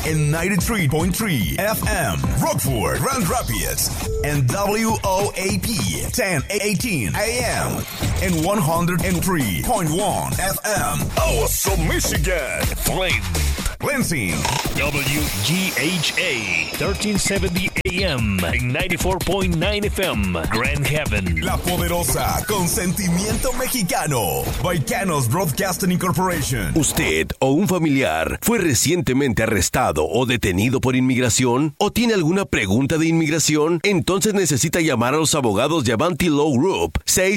en 93.3 FM, Rockford, Grand Rapids, and WOAP 1018 AM, and 103.1 FM, Awesome, Michigan, Flint, Lansing, WGHA 1370 AM, and 94.9 FM, Grand Haven, La Poderosa, con sentimiento mexicano, Baicanos Broadcasting Incorporation. ¿Usted o un familiar fue recientemente arrestado o detenido por inmigración? ¿O tiene alguna pregunta de inmigración? Entonces necesita llamar a los abogados de Avanti Law Group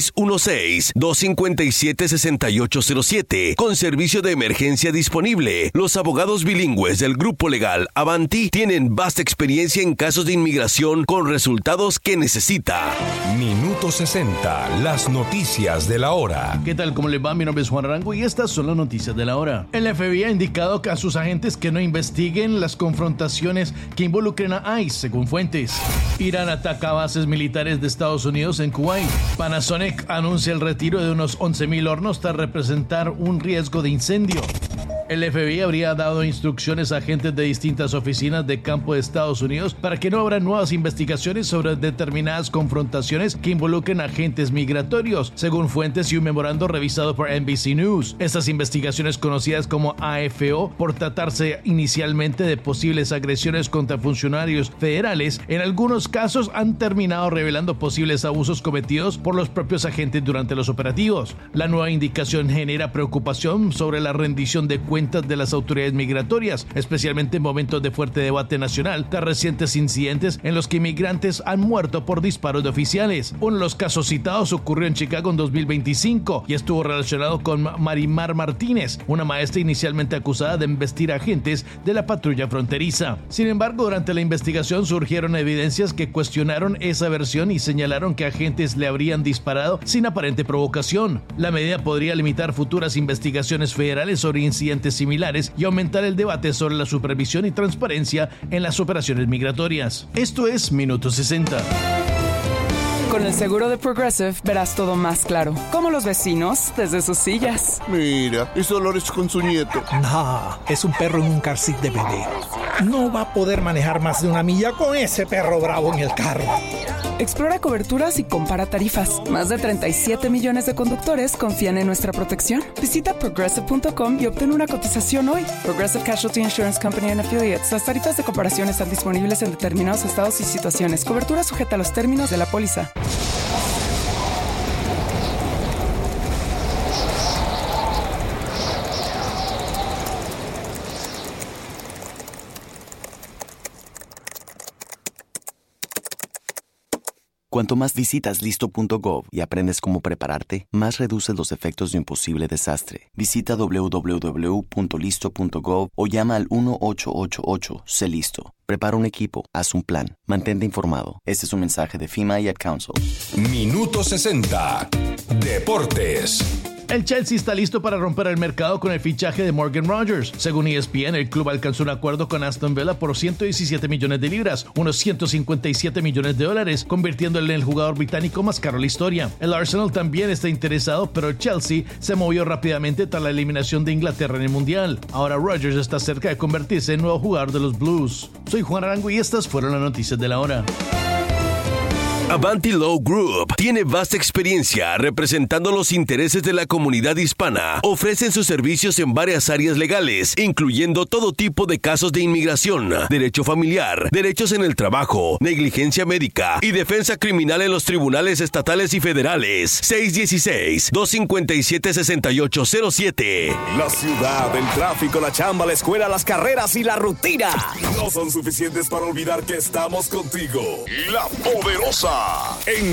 616-257-6807 con servicio de emergencia disponible. Los abogados bilingües del grupo legal Avanti tienen vasta experiencia en casos de inmigración con resultados que necesita. Minuto 60, las noticias de la hora. ¿Qué tal? ¿Cómo les va? Mi nombre es Juan Arango y estas son las noticias de la hora. El FBI ha indicado a sus agentes que no investiguen las confrontaciones que involucren a ICE, según fuentes. Irán ataca bases militares de Estados Unidos en Kuwait. Panasonic anuncia el retiro de unos 11,000 hornos tras representar un riesgo de incendio. El FBI habría dado instrucciones a agentes de distintas oficinas de campo de Estados Unidos para que no abran nuevas investigaciones sobre determinadas confrontaciones que involucren agentes migratorios, según fuentes y un memorando revisado por NBC News. Estas investigaciones, conocidas como AFO, por tratarse inicialmente de posibles agresiones contra funcionarios federales, en algunos casos han terminado revelando posibles abusos cometidos por los propios agentes durante los operativos. La nueva indicación genera preocupación sobre la rendición de cuentas de las autoridades migratorias, especialmente en momentos de fuerte debate nacional tras recientes incidentes en los que inmigrantes han muerto por disparos de oficiales. Uno de los casos citados ocurrió en Chicago en 2025 y estuvo relacionado con Marimar Martínez, una maestra inicialmente acusada de embestir agentes de la patrulla fronteriza. Sin embargo, durante la investigación surgieron evidencias que cuestionaron esa versión y señalaron que agentes le habrían disparado sin aparente provocación. La medida podría limitar futuras investigaciones federales sobre incidentes similares y aumentar el debate sobre la supervisión y transparencia en las operaciones migratorias. Esto es Minuto 60. Con el seguro de Progressive verás todo más claro, como los vecinos desde sus sillas. Mira, es Dolores con su nieto. No, es un perro en un car seat de bebé. No va a poder manejar más de 1 milla con ese perro bravo en el carro. Explora coberturas y compara tarifas. Más de 37 millones de conductores confían en nuestra protección. Visita Progressive.com y obtén una cotización hoy. Progressive Casualty Insurance Company and Affiliates. Las tarifas de comparación están disponibles en determinados estados y situaciones. Cobertura sujeta a los términos de la póliza. Cuanto más visitas Listo.gov y aprendes cómo prepararte, más reduces los efectos de un posible desastre. Visita www.listo.gov o llama al 1-888 sé listo. Prepara un equipo, haz un plan, mantente informado. Este es un mensaje de FEMA y Ad Council. Minuto 60, Deportes. El Chelsea está listo para romper el mercado con el fichaje de Morgan Rogers. Según ESPN, el club alcanzó un acuerdo con Aston Villa por 117 millones de libras, unos 157 millones de dólares, convirtiéndole en el jugador británico más caro de la historia. El Arsenal también está interesado, pero el Chelsea se movió rápidamente tras la eliminación de Inglaterra en el Mundial. Ahora Rogers está cerca de convertirse en nuevo jugador de los Blues. Soy Juan Arango y estas fueron las noticias de la hora. Avanti Law Group tiene vasta experiencia representando los intereses de la comunidad hispana. Ofrecen sus servicios en varias áreas legales, incluyendo todo tipo de casos de inmigración, derecho familiar, derechos en el trabajo, negligencia médica y defensa criminal en los tribunales estatales y federales. 616-257-6807. La ciudad, el tráfico, la chamba, la escuela, las carreras y la rutina no son suficientes para olvidar que estamos contigo. La Poderosa en